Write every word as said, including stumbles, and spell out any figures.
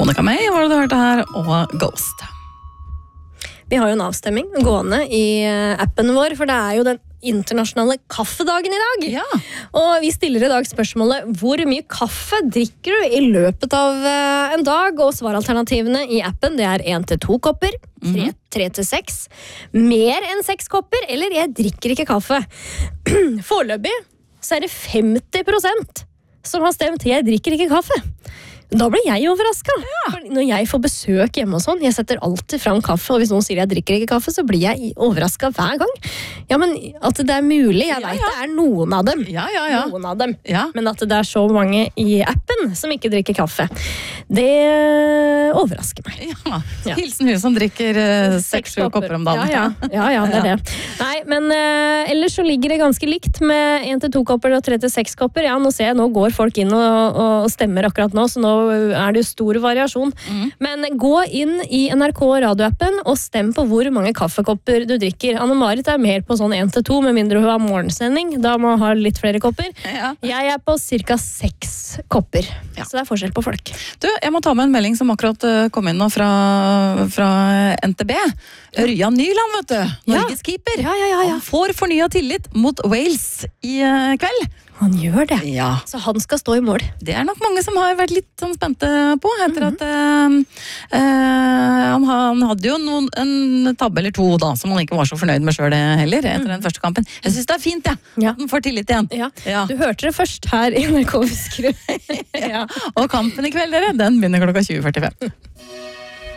Monica May var det du hørte her, og Ghost. Vi har jo en avstemming gående i appen vår, for det er jo den internasjonale kaffedagen i dag. Ja. Og vi stiller i dag spørsmålet, hvor mye kaffe drikker du i løpet av en dag? Og svaralternativene i appen, det er en til to kopper, tre, tre til seks, mer enn seks kopper, eller jeg drikker ikke kaffe. Foreløpig så er det femti prosent som har stemt jeg drikker ikke kaffe. Da blir jeg overrasket. Ja. For når jeg får besøk hjemme og sånn, jeg setter alltid fram kaffe, og hvis noen sier jeg drikker ikke kaffe, så blir jeg overrasket hver gang. Ja, men at det er mulig, jeg Ja, vet ja. det er noen av dem. Ja, ja, ja. Noen av dem. Ja. Men at det er så mange i appen som ikke drikker kaffe, det overrasker meg. Ja. Ja. Hilsen hun som drikker uh, seks-sju kopper om dagen. Ja, ja, ja, ja det er det. Nei, men uh, ellers så ligger det ganske likt med en til to kopper og tre til seks kopper. Ja, nå ser jeg, nå går folk inn og, og stemmer akkurat nå, så nå er det jo stor variasjon. Mm. Men gå inn i N R K radioappen og stem på hvor mange kaffekopper du drikker. Anne-Marit er mer på sånn en til to, med mindre hun har morgensending. Da må hun ha litt flere kopper. Ja. Jeg er på cirka seks kopper. Ja. Så det er forskjell på folk. Du, jeg må ta med en melding som akkurat uh, kom inn nå fra, fra N T B. Ørjan Nyland, vet du. Norges Ja. keeper. Ja, ja, ja, ja. Han får fornyet tillit mot Wales i uh, kveld. Han gjør det. Ja. Så han skal stå i mål. Det er nok mange som har vært litt sånn spente på, etter at uh, uh, han, han hadde jo noen, en tabbe eller to da, som han ikke var så fornøyd med selv heller, etter den første kampen. Jeg synes det er fint, ja. Ja. At han får tillit igjen. Ja. Ja. Du hørte det først her i N R K Buskerud. Ja. Og kampen i kveld, dere, den begynner klokka tjue førtifem.